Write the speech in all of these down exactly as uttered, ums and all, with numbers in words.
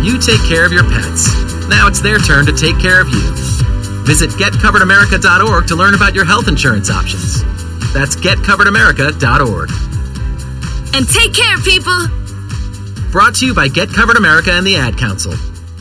you take care of your pets. Now it's their turn to take care of you. Visit get covered america dot org to learn about your health insurance options. That's get covered america dot org. And take care, people! Brought to you by Get Covered America and the Ad Council.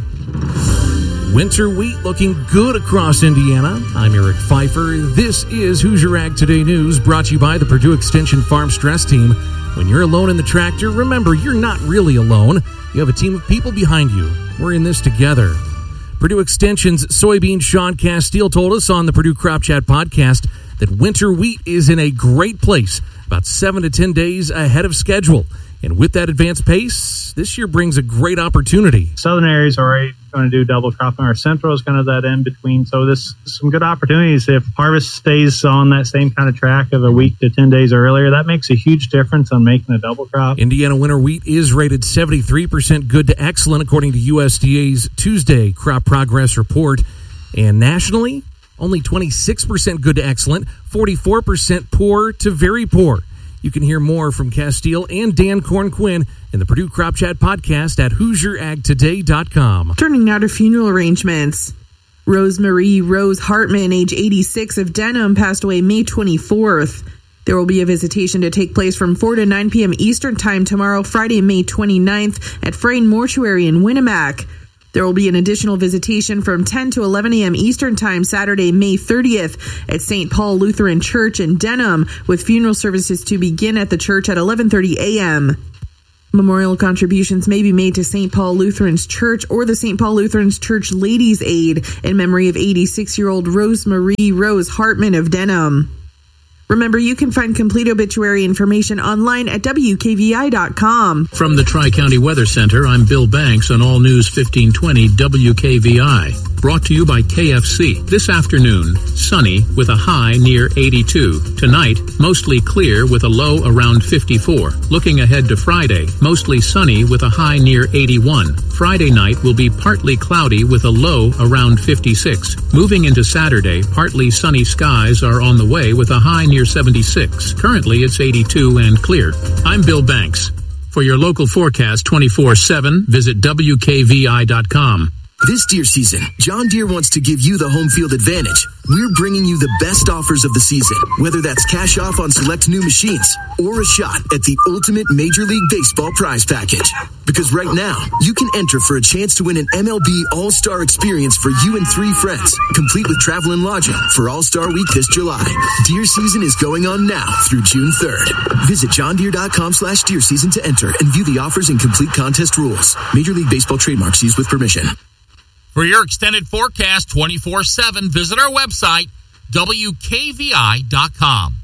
Winter wheat looking good across Indiana. I'm Eric Pfeiffer. This is Hoosier Ag Today News, brought to you by the Purdue Extension Farm Stress Team. When you're alone in the tractor, remember, you're not really alone. You have a team of people behind you. We're in this together. Purdue Extension's soybean Sean Castile told us on the Purdue Crop Chat podcast that winter wheat is in a great place, about seven to ten days ahead of schedule. And with that advanced pace, this year brings a great opportunity. Southern areas are already going to do double cropping. Our central is kind of that in between. So this some good opportunities. If harvest stays on that same kind of track of a week to ten days earlier, that makes a huge difference on making a double crop. Indiana winter wheat is rated seventy-three percent good to excellent, according to U S D A's Tuesday crop progress report. And nationally, only twenty-six percent good to excellent, forty-four percent poor to very poor. You can hear more from Castile and Dan Corn-Quinn in the Purdue Crop Chat podcast at hoosier ag today dot com. Turning now to funeral arrangements. Rosemarie Rose Hartman, age eighty-six, of Denham, passed away May twenty-fourth. There will be a visitation to take place from four to nine p.m. Eastern Time tomorrow, Friday, May twenty-ninth, at Frayne Mortuary in Winnemac. There will be an additional visitation from ten to eleven a.m. Eastern Time Saturday, May thirtieth at Saint Paul Lutheran Church in Denham, with funeral services to begin at the church at eleven thirty a.m. Memorial contributions may be made to Saint Paul Lutheran's Church or the Saint Paul Lutheran's Church Ladies' Aid in memory of eighty-six-year-old Rosemarie Rose Hartman of Denham. Remember, you can find complete obituary information online at W K V I dot com. From the Tri-County Weather Center, I'm Bill Banks on All News fifteen twenty W K V I. Brought to you by K F C. This afternoon, sunny with a high near eighty-two. Tonight, mostly clear with a low around fifty-four. Looking ahead to Friday, mostly sunny with a high near eighty-one. Friday night will be partly cloudy with a low around fifty-six. Moving into Saturday, partly sunny skies are on the way with a high near seventy-six. Currently, it's eighty-two and clear. I'm Bill Banks. For your local forecast twenty-four seven, visit W K V I dot com. This deer season, John Deere wants to give you the home field advantage. We're bringing you the best offers of the season, whether that's cash off on select new machines or a shot at the ultimate Major League Baseball prize package. Because right now, you can enter for a chance to win an M L B All-Star experience for you and three friends, complete with travel and lodging for All-Star Week this July. Deer season is going on now through June third. Visit john deere dot com slash deer season to enter and view the offers and complete contest rules. Major League Baseball trademarks used with permission. For your extended forecast twenty-four seven, visit our website, W K V I dot com.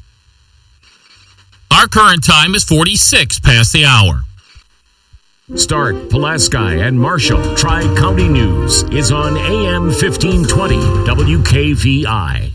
Our current time is forty-six past the hour. Stark, Pulaski, and Marshall Tri-County News is on A M fifteen twenty W K V I.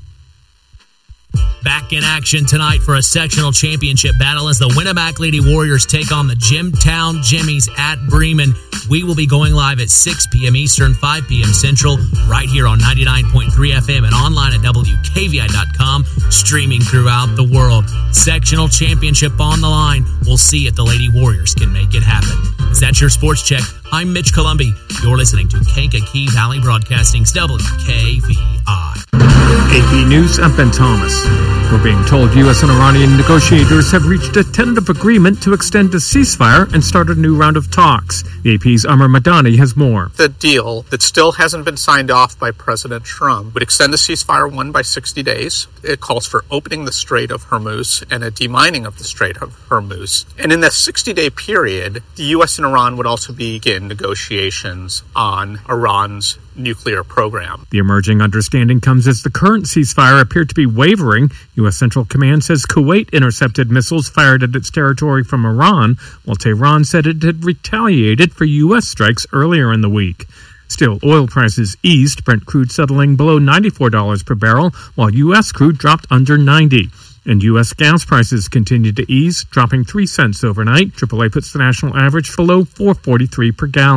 Back in action tonight for a sectional championship battle as the Winnemac Lady Warriors take on the Jimtown Jimmies at Bremen. We will be going live at six p.m. Eastern, five p.m. Central, right here on ninety-nine point three F M and online at W K V I dot com, streaming throughout the world. Sectional championship on the line. We'll see if the Lady Warriors can make it happen. Is that your sports check? I'm Mitch Columbi. You're listening to Kankakee Valley Broadcasting's W K V I. A P News, I'm Ben Thomas. We're being told U S and Iranian negotiators have reached a tentative agreement to extend the ceasefire and start a new round of talks. The A P's Amr Madani has more. The deal that still hasn't been signed off by President Trump would extend the ceasefire one by sixty days. It calls for opening the Strait of Hormuz and a demining of the Strait of Hormuz. And in that sixty-day period, the U S and Iran would also begin negotiations on Iran's nuclear program. The emerging understanding comes as the current ceasefire appeared to be wavering. U S Central Command says Kuwait intercepted missiles fired at its territory from Iran, while Tehran said it had retaliated for U S strikes earlier in the week. Still, oil prices eased, Brent crude settling below ninety-four dollars per barrel, while U S crude dropped under ninety dollars. And U S gas prices continued to ease, dropping three cents overnight. triple A puts the national average below four forty-three per gallon.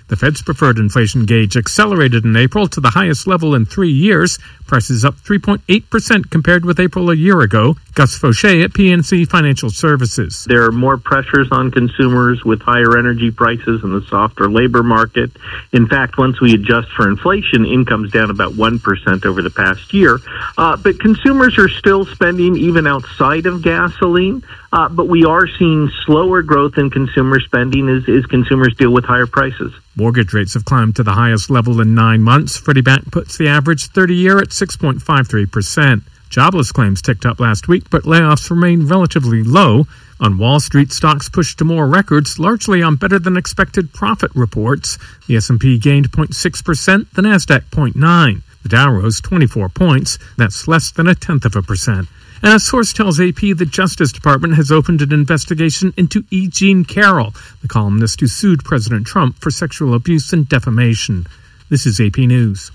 The Fed's preferred inflation gauge accelerated in April to the highest level in three years. Prices up three point eight percent compared with April a year ago. Gus Fauché at P N C Financial Services. There are more pressures on consumers with higher energy prices and the softer labor market. In fact, once we adjust for inflation, income's down about one percent over the past year. Uh, but consumers are still spending even outside of gasoline. Uh, but we are seeing slower growth in consumer spending as, as consumers deal with higher prices. Mortgage rates have climbed to the highest level in nine months. Freddie Mac puts the average thirty-year at six point five three percent. Jobless claims ticked up last week, but layoffs remain relatively low. On Wall Street, stocks pushed to more records, largely on better-than-expected profit reports. The S and P gained zero point six percent, the NASDAQ zero point nine. The Dow rose twenty-four points. That's less than a tenth of a percent. And a source tells A P the Justice Department has opened an investigation into E. Jean Carroll, the columnist who sued President Trump for sexual abuse and defamation. This is A P News.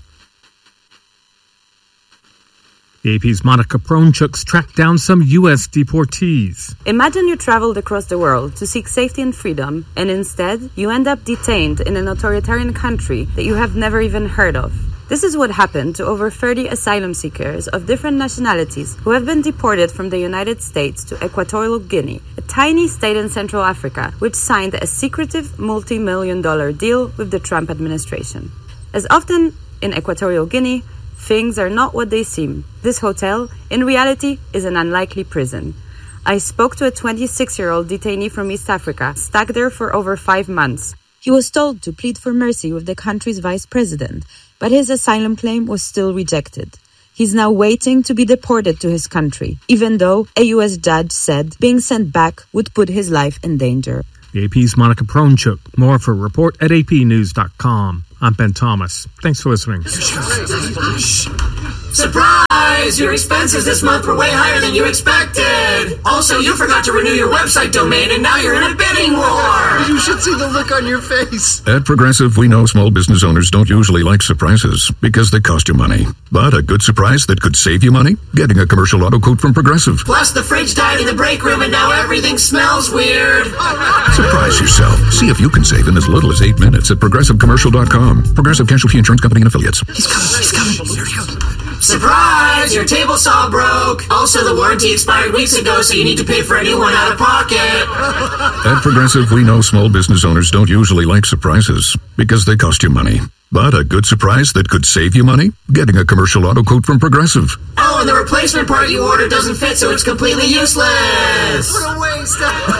The A P's Monica Pronchuk's tracked down some U S deportees. Imagine you traveled across the world to seek safety and freedom, and instead you end up detained in an authoritarian country that you have never even heard of. This is what happened to over thirty asylum seekers of different nationalities who have been deported from the United States to Equatorial Guinea, a tiny state in Central Africa, which signed a secretive multi-million dollar deal with the Trump administration. As often in Equatorial Guinea, things are not what they seem. This hotel, in reality, is an unlikely prison. I spoke to a twenty-six-year-old detainee from East Africa, stuck there for over five months. He was told to plead for mercy with the country's vice president, but his asylum claim was still rejected. He's now waiting to be deported to his country, even though a U S judge said being sent back would put his life in danger. The A P's Monica Pronchuk. More for a report at a p news dot com. I'm Ben Thomas. Thanks for listening. Surprise! Your expenses this month were way higher than you expected. Also, you forgot to renew your website domain, and now you're in a bidding war. You should see the look on your face. At Progressive, we know small business owners don't usually like surprises because they cost you money. But a good surprise that could save you money? Getting a commercial auto quote from Progressive. Plus, the fridge died in the break room, and now everything smells weird. Surprise yourself. See if you can save in as little as eight minutes at progressive commercial dot com. Progressive Casualty Insurance Company and Affiliates. He's coming. He's coming. Here he goes. Surprise! Your table saw broke. Also, the warranty expired weeks ago, so you need to pay for a new one out of pocket. At Progressive, we know small business owners don't usually like surprises because they cost you money. But a good surprise that could save you money? Getting a commercial auto quote from Progressive. Oh, and the replacement part you ordered doesn't fit, so it's completely useless. What a waste.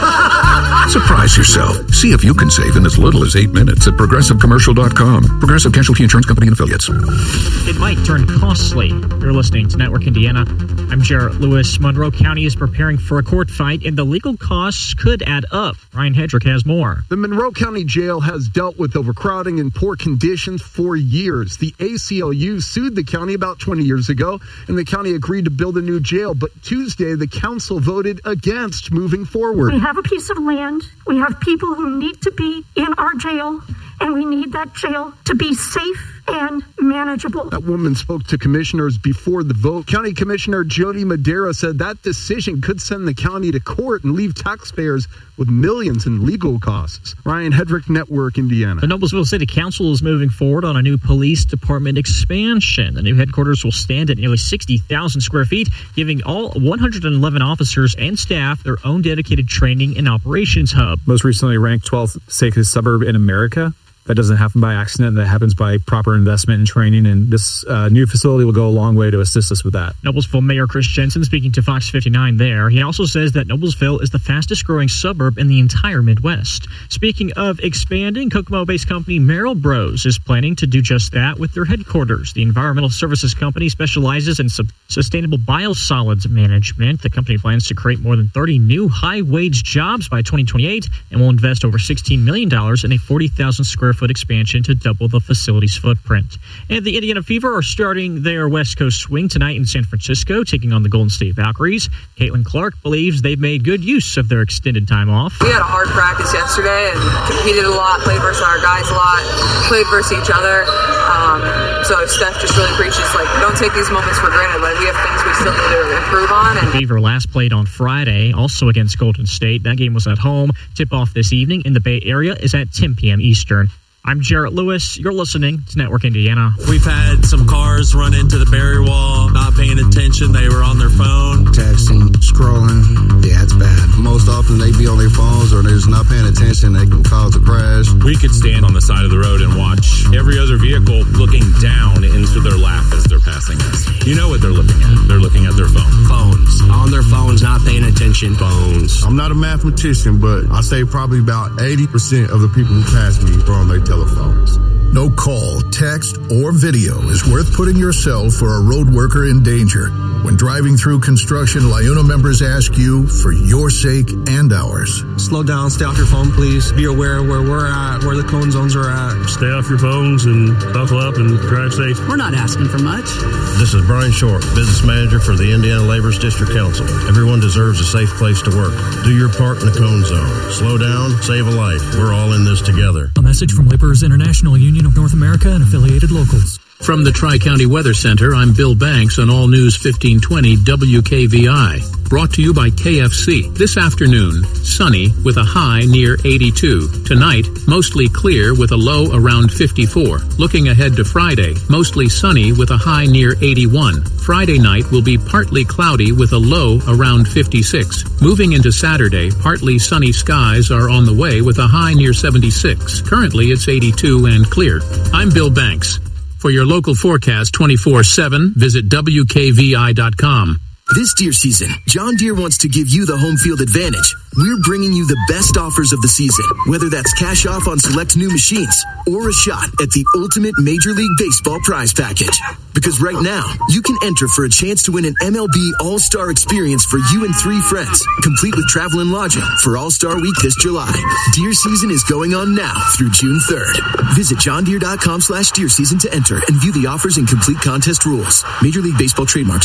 Surprise yourself. See if you can save in as little as eight minutes at progressive commercial dot com. Progressive Casualty Insurance Company and Affiliates. It might turn costly. You're listening to Network Indiana. I'm Jarrett Lewis. Monroe County is preparing for a court fight, and the legal costs could add up. Ryan Hedrick has more. The Monroe County Jail has dealt with overcrowding and poor conditions for years. The A C L U sued the county about twenty years ago, and the county agreed to build a new jail. But Tuesday, the council voted against moving forward. We have a piece of land. We have people who need to be in our jail, and we need that jail to be safe and manageable. That woman spoke to commissioners before the vote. County Commissioner Jody Madera said that decision could send the county to court and leave taxpayers with millions in legal costs. Ryan Hedrick, Network Indiana. The Noblesville City Council is moving forward on a new police department expansion. The new headquarters will stand at nearly sixty thousand square feet, giving all one hundred eleven officers and staff their own dedicated training and operations hub. Most recently ranked twelfth safest suburb in America. That doesn't happen by accident. That happens by proper investment and training, and this uh, new facility will go a long way to assist us with that. Noblesville Mayor Chris Jensen speaking to Fox fifty-nine there. He also says that Noblesville is the fastest growing suburb in the entire Midwest. Speaking of expanding, Kokomo-based company Merrill Bros is planning to do just that with their headquarters. The environmental services company specializes in sub- sustainable biosolids management. The company plans to create more than thirty new high-wage jobs by twenty twenty-eight and will invest over sixteen million dollars in a forty thousand square foot expansion to double the facility's footprint. And the Indiana Fever are starting their West Coast swing tonight in San Francisco, taking on the Golden State Valkyries. Caitlin Clark believes they've made good use of their extended time off. We had a hard practice yesterday and competed a lot, played versus our guys a lot, played versus each other. Um, so Steph just really preaches, like, don't take these moments for granted. Like, we have things we still need to improve on. And the Fever last played on Friday, also against Golden State. That game was at home. Tip-off this evening in the Bay Area is at ten p.m. Eastern. I'm Jarrett Lewis. You're listening to Network Indiana. We've had some cars run into the barrier wall, not paying attention. They were on their phone. Texting, scrolling. Yeah, it's bad. Most often they be on their phones or they're just not paying attention. They can cause a crash. We could stand on the side of the road and watch every other vehicle looking down into their lap as they're passing us. You know what they're looking at. They're looking at their phone. Phones. On their phones, not paying attention. Phones. I'm not a mathematician, but I say probably about eighty percent of the people who pass me are on their telephones. No call, text, or video is worth putting yourself or a road worker in danger. When driving through construction, LIUNA members ask you for your sake and ours. Slow down, stay off your phone, please. Be aware where we're at, where the cone zones are at. Stay off your phones and buckle up and drive safe. We're not asking for much. This is Brian Short, Business Manager for the Indiana Laborers District Council. Everyone deserves a safe place to work. Do your part in the cone zone. Slow down, save a life. We're all in this together. A message from Laborers International Union of North America and affiliated locals. From the Tri-County Weather Center, I'm Bill Banks on All News fifteen twenty W K V I. Brought to you by K F C. This afternoon, sunny with a high near eighty-two. Tonight, mostly clear with a low around fifty-four. Looking ahead to Friday, mostly sunny with a high near eighty-one. Friday night will be partly cloudy with a low around fifty-six. Moving into Saturday, partly sunny skies are on the way with a high near seventy-six. Currently, it's eighty-two and clear. I'm Bill Banks. For your local forecast twenty-four seven, visit W K V I dot com. This deer season, John Deere wants to give you the home field advantage. We're bringing you the best offers of the season, whether that's cash off on select new machines or a shot at the ultimate Major League Baseball prize package. Because right now, you can enter for a chance to win an M L B All-Star experience for you and three friends, complete with travel and lodging for All-Star Week this July. Deer season is going on now through June third. Visit john deere dot com slash deer season to enter and view the offers and complete contest rules. Major League Baseball trademarks